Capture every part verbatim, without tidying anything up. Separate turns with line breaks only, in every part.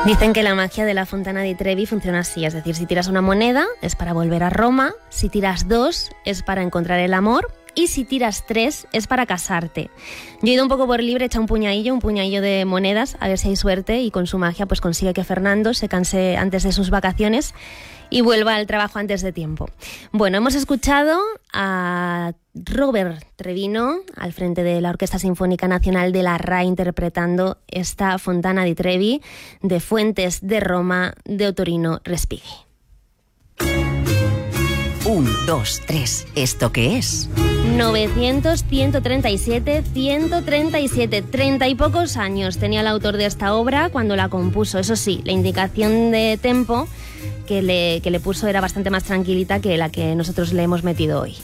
Dicen que la magia de la Fontana di Trevi funciona así, es decir, si tiras una moneda es para volver a Roma, si tiras dos es para encontrar el amor y si tiras tres es para casarte. Yo he ido un poco por libre, he echado un puñadillo, un puñadillo de monedas, a ver si hay suerte y con su magia pues consigue que Fernando se canse antes de sus vacaciones y vuelva al trabajo antes de tiempo. Bueno, hemos escuchado a Robert Trevino al frente de la Orquesta Sinfónica Nacional de la R A I interpretando esta Fontana di Trevi de Fuentes de Roma de Ottorino Respighi.
Un, dos, tres. ¿Esto qué es?
novecientos, ciento treinta y siete, ciento treinta y siete. Treinta y pocos años tenía el autor de esta obra cuando la compuso. Eso sí, la indicación de tempo que le, que le puso era bastante más tranquilita que la que nosotros le hemos metido hoy.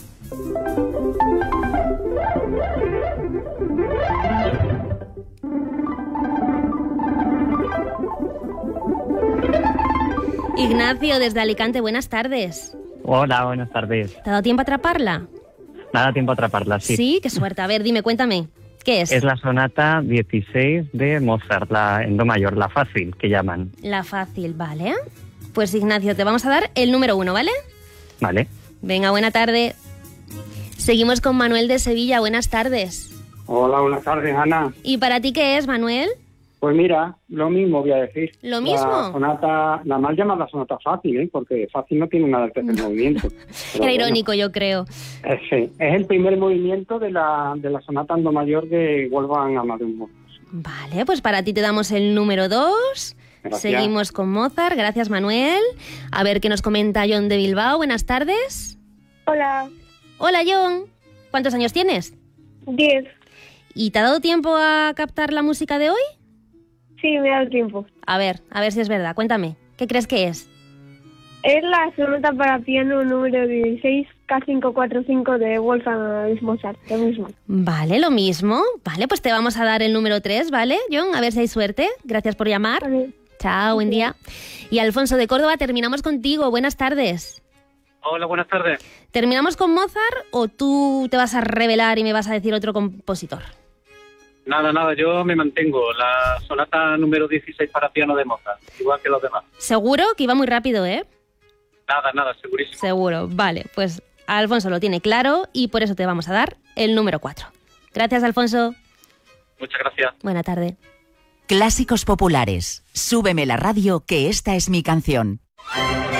Ignacio, desde Alicante, buenas tardes.
Hola, buenas tardes.
¿Te ha dado tiempo a atraparla?
Nada tiempo a atraparla, sí.
Sí, qué suerte. A ver, dime, cuéntame, ¿qué es?
Es la sonata dieciséis de Mozart, la en do mayor, la fácil, que llaman.
La fácil, vale. Pues Ignacio, te vamos a dar el número uno, ¿vale?
Vale.
Venga, buena tarde. Seguimos con Manuel de Sevilla, buenas tardes.
Hola, buenas tardes, Ana.
¿Y para ti qué es, Manuel?
Pues mira, lo mismo voy a decir.
¿Lo mismo?
La sonata, la mal llamada sonata fácil, ¿eh? Porque fácil no tiene nada que hacer el movimiento.
Era bueno, irónico, yo creo.
Es, sí, es el primer movimiento de la, de la sonata en do mayor de Wolfgang Amadeus Mozart.
Vale, pues para ti te damos el número dos.
Gracias.
Seguimos con Mozart. Gracias, Manuel. A ver qué nos comenta John de Bilbao. Buenas tardes.
Hola.
Hola, John. ¿Cuántos años tienes?
Diez.
¿Y te ha dado tiempo a captar la música de hoy?
Sí, me ha dado tiempo.
A ver, a ver si es verdad. Cuéntame, ¿qué crees que es?
Es la sonata para piano número dieciséis, K cinco cuatro cinco de Wolfgang Amadeus Mozart, lo mismo.
Vale, lo mismo. Vale, pues te vamos a dar el número tres, ¿vale, John? A ver si hay suerte. Gracias por llamar.
Vale.
Chao, buen día. Y Alfonso de Córdoba, terminamos contigo. Buenas tardes.
Hola, buenas tardes.
¿Terminamos con Mozart o tú te vas a revelar y me vas a decir otro compositor?
Nada, nada, yo me mantengo. La sonata número dieciséis para piano de Mozart, igual que los demás.
Seguro que iba muy rápido, ¿eh?
Nada, nada, segurísimo.
Seguro, vale. Pues Alfonso lo tiene claro y por eso te vamos a dar el número cuatro. Gracias, Alfonso.
Muchas gracias.
Buena tarde.
Clásicos populares. Súbeme la radio, que esta es mi canción.